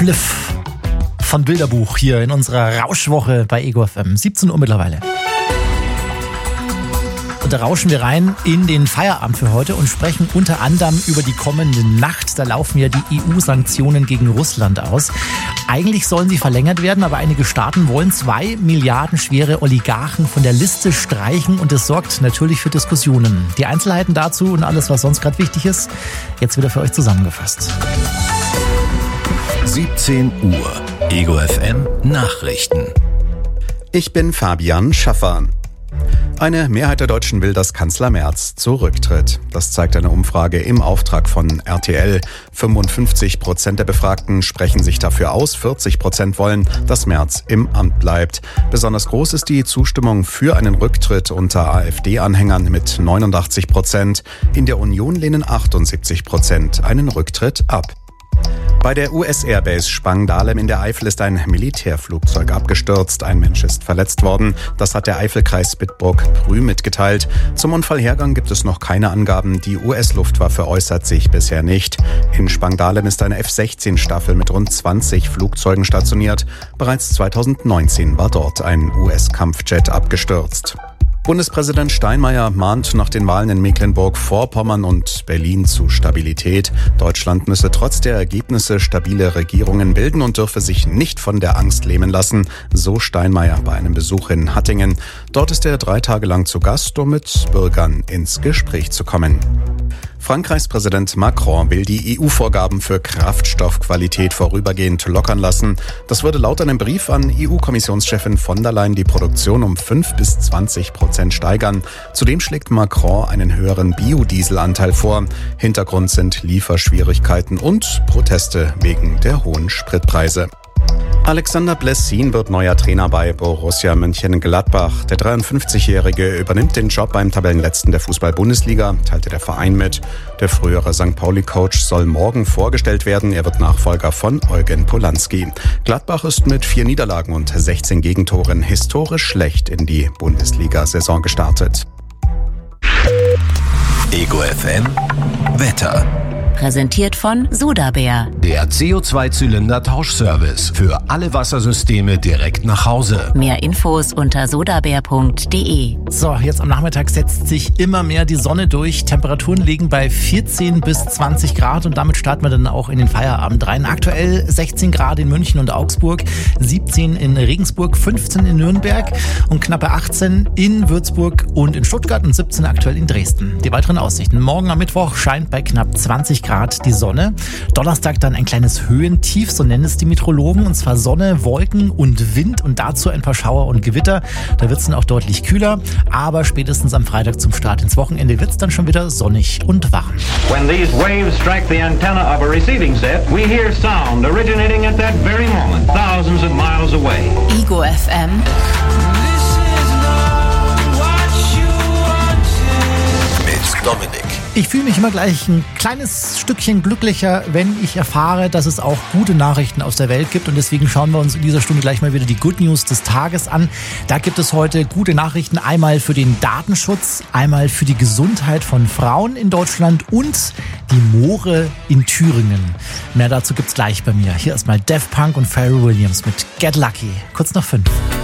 Liv von Bilderbuch hier in unserer Rauschwoche bei Ego FM. 17 Uhr mittlerweile. Und da rauschen wir rein in den Feierabend für heute und sprechen unter anderem über die kommende Nacht. Da laufen ja die EU-Sanktionen gegen Russland aus. Eigentlich sollen sie verlängert werden, aber einige Staaten wollen 2 Milliarden schwere Oligarchen von der Liste streichen und das sorgt natürlich für Diskussionen. Die Einzelheiten dazu und alles, was sonst gerade wichtig ist, jetzt wieder für euch zusammengefasst. 17 Uhr. Ego FM Nachrichten. Ich bin Fabian Schaffer. Eine Mehrheit der Deutschen will, dass Kanzler Merz zurücktritt. Das zeigt eine Umfrage im Auftrag von RTL. 55% der Befragten sprechen sich dafür aus, 40% wollen, dass Merz im Amt bleibt. Besonders groß ist die Zustimmung für einen Rücktritt unter AfD-Anhängern mit 89%. In der Union lehnen 78% einen Rücktritt ab. Bei der US-Airbase Spangdahlem in der Eifel ist ein Militärflugzeug abgestürzt. Ein Mensch ist verletzt worden. Das hat der Eifelkreis Bitburg-Prü mitgeteilt. Zum Unfallhergang gibt es noch keine Angaben. Die US-Luftwaffe äußert sich bisher nicht. In Spangdahlem ist eine F-16-Staffel mit rund 20 Flugzeugen stationiert. Bereits 2019 war dort ein US-Kampfjet abgestürzt. Bundespräsident Steinmeier mahnt nach den Wahlen in Mecklenburg-Vorpommern und Berlin zu Stabilität. Deutschland müsse trotz der Ergebnisse stabile Regierungen bilden und dürfe sich nicht von der Angst lähmen lassen, so Steinmeier bei einem Besuch in Hattingen. Dort ist er 3 Tage lang zu Gast, um mit Bürgern ins Gespräch zu kommen. Frankreichs Präsident Macron will die EU-Vorgaben für Kraftstoffqualität vorübergehend lockern lassen. Das würde laut einem Brief an EU-Kommissionschefin von der Leyen die Produktion um 5-20% steigern. Zudem schlägt Macron einen höheren Biodieselanteil vor. Hintergrund sind Lieferschwierigkeiten und Proteste wegen der hohen Spritpreise. Alexander Blessin wird neuer Trainer bei Borussia Mönchengladbach. Der 53-Jährige übernimmt den Job beim Tabellenletzten der Fußball-Bundesliga, teilte der Verein mit. Der frühere St. Pauli-Coach soll morgen vorgestellt werden. Er wird Nachfolger von Eugen Polanski. Gladbach ist mit 4 Niederlagen und 16 Gegentoren historisch schlecht in die Bundesliga-Saison gestartet. Ego FM Wetter. Präsentiert von Sodabär. Der CO2-Zylinder-Tauschservice für alle Wassersysteme direkt nach Hause. Mehr Infos unter sodabär.de. So, jetzt am Nachmittag setzt sich immer mehr die Sonne durch. Temperaturen liegen bei 14 bis 20 Grad und damit starten wir dann auch in den Feierabend rein. Aktuell 16 Grad in München und Augsburg, 17 in Regensburg, 15 in Nürnberg und knappe 18 in Würzburg und in Stuttgart und 17 aktuell in Dresden. Die weiteren Aussichten. Morgen am Mittwoch scheint bei knapp 20 Grad die Sonne. Donnerstag dann ein kleines Höhentief, so nennen es die Meteorologen, und zwar Sonne, Wolken und Wind und dazu ein paar Schauer und Gewitter. Da wird es dann auch deutlich kühler, aber spätestens am Freitag zum Start ins Wochenende wird es dann schon wieder sonnig und warm. When these waves strike the antenna of a receiving set, we hear sound originating at that very moment, thousands of miles away. Ego FM. Mit Dominik. Ich fühle mich immer gleich ein kleines Stückchen glücklicher, wenn ich erfahre, dass es auch gute Nachrichten aus der Welt gibt. Und deswegen schauen wir uns in dieser Stunde gleich mal wieder die Good News des Tages an. Da gibt es heute gute Nachrichten. Einmal für den Datenschutz, einmal für die Gesundheit von Frauen in Deutschland und die Moore in Thüringen. Mehr dazu gibt's gleich bei mir. Hier erstmal Daft Punk und Pharrell Williams mit Get Lucky. Kurz nach 5.